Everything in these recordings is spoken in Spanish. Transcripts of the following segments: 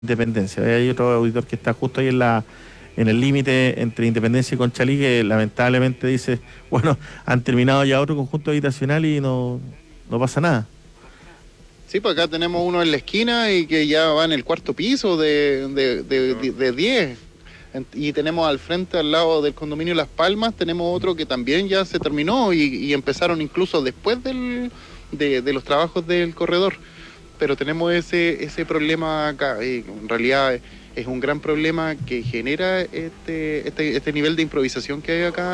Independencia. Hay otro auditor que está justo ahí en el límite entre Independencia y Conchalí que lamentablemente dice, bueno, han terminado ya otro conjunto habitacional y no pasa nada. Sí, pues acá tenemos uno en la esquina y que ya va en el cuarto piso de 10. Y tenemos al frente, al lado del condominio Las Palmas, tenemos otro que también ya se terminó y empezaron incluso después de los trabajos del corredor. Pero tenemos ese problema acá. Y en realidad es un gran problema que genera este nivel de improvisación que hay acá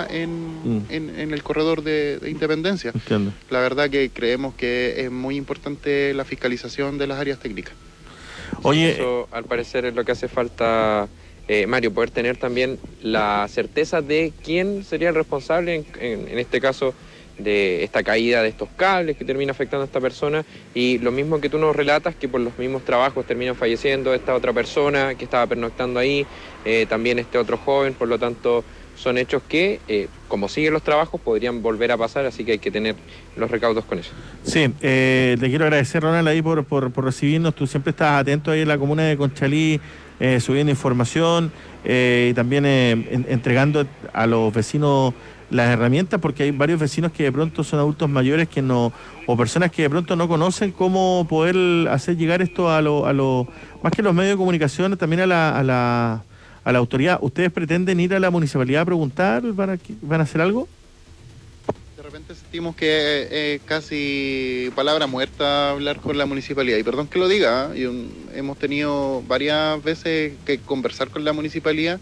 en el corredor de Independencia. Entiendo. La verdad que creemos que es muy importante la fiscalización de las áreas técnicas. Oye, eso al parecer es lo que hace falta, Mario, poder tener también la certeza de quién sería el responsable, en este caso, de esta caída de estos cables que termina afectando a esta persona, y lo mismo que tú nos relatas, que por los mismos trabajos terminan falleciendo esta otra persona que estaba pernoctando ahí, también este otro joven. Por lo tanto, son hechos que, como siguen los trabajos, podrían volver a pasar, así que hay que tener los recaudos con eso. Sí, te quiero agradecer, Ronald, ahí por recibirnos. Tú siempre estás atento ahí en la comuna de Conchalí, subiendo información y también entregando a los vecinos las herramientas, porque hay varios vecinos que de pronto son adultos mayores que no, o personas que de pronto no conocen cómo poder hacer llegar esto a lo más que los medios de comunicación, también a la autoridad. ¿Ustedes pretenden ir a la municipalidad a preguntar? ¿Van a hacer algo? De repente sentimos que es casi palabra muerta hablar con la municipalidad. Y perdón que lo diga, hemos tenido varias veces que conversar con la municipalidad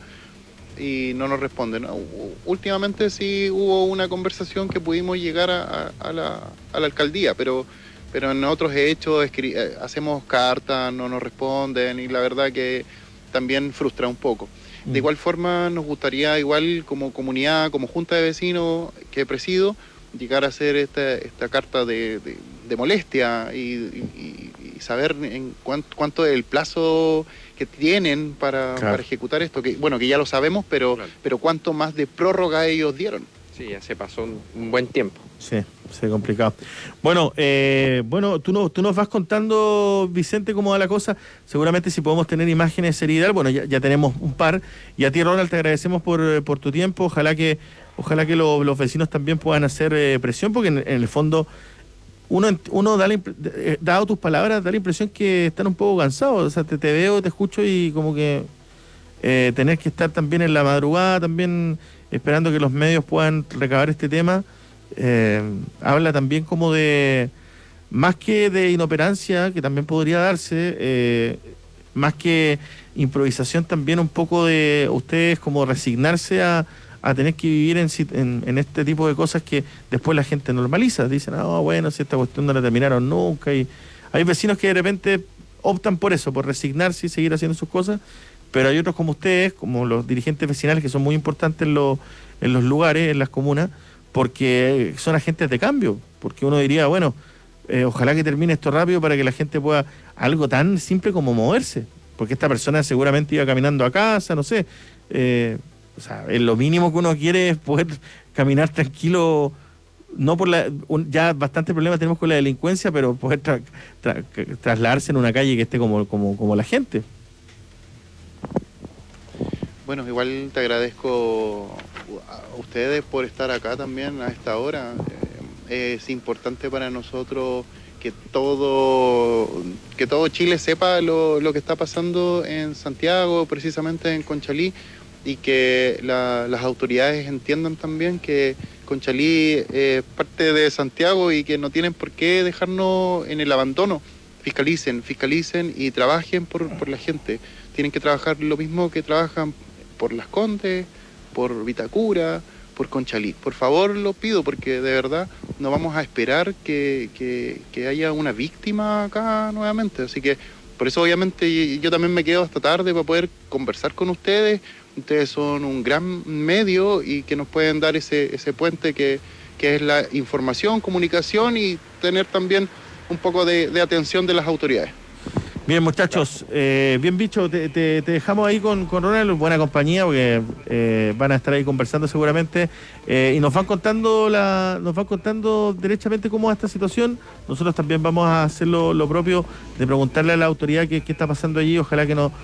y no nos responden. Últimamente sí hubo una conversación que pudimos llegar a la alcaldía, pero en otros hechos hacemos cartas, no nos responden, y la verdad que también frustra un poco. De igual forma nos gustaría, igual como comunidad, como junta de vecinos que presido, llegar a hacer esta carta de molestia y saber en cuánto es el plazo que tienen para ejecutar esto, que bueno, que ya lo sabemos, pero cuánto más de prórroga ellos dieron. Sí, ya se pasó un buen tiempo. Sí, se complicado. Bueno, tú nos vas contando, Vicente, cómo va la cosa. Seguramente si podemos tener imágenes sería ideal. Bueno, ya tenemos un par. Y a ti, Ronald, te agradecemos por tu tiempo. Ojalá que los vecinos también puedan hacer presión, porque en el fondo uno dado tus palabras, da la impresión que están un poco cansados. O sea, te veo, te escucho y como que tener que estar también en la madrugada, también esperando que los medios puedan recabar este tema, habla también como de, más que de inoperancia, que también podría darse, más que improvisación, también un poco de ustedes como resignarse a tener que vivir en este tipo de cosas que después la gente normaliza. Dicen, bueno, si esta cuestión no la terminaron nunca. Y hay vecinos que de repente optan por eso, por resignarse y seguir haciendo sus cosas, pero hay otros como ustedes, como los dirigentes vecinales, que son muy importantes en los lugares, en las comunas, porque son agentes de cambio. Porque uno diría, bueno, ojalá que termine esto rápido para que la gente pueda, algo tan simple como moverse, porque esta persona seguramente iba caminando a casa, no sé, o sea, lo mínimo que uno quiere es poder caminar tranquilo, no por ya bastante problemas tenemos con la delincuencia, pero poder trasladarse en una calle que esté como la gente. Bueno, igual te agradezco a ustedes por estar acá también a esta hora. Es importante para nosotros que todo Chile sepa lo que está pasando en Santiago, precisamente en Conchalí, y que las autoridades entiendan también que Conchalí es parte de Santiago y que no tienen por qué dejarnos en el abandono. Fiscalicen y trabajen por la gente. Tienen que trabajar lo mismo que trabajan por Las Condes, por Vitacura, por Conchalí. Por favor, lo pido, porque de verdad no vamos a esperar que haya una víctima acá nuevamente. Así que por eso obviamente yo también me quedo hasta tarde para poder conversar con ustedes. Ustedes son un gran medio y que nos pueden dar ese puente que es la información, comunicación y tener también un poco de atención de las autoridades. Bien, muchachos, bien bicho, te dejamos ahí con Ronald, buena compañía, porque van a estar ahí conversando seguramente, y nos van contando derechamente cómo va esta situación. Nosotros también vamos a hacer lo propio de preguntarle a la autoridad qué está pasando allí, ojalá que no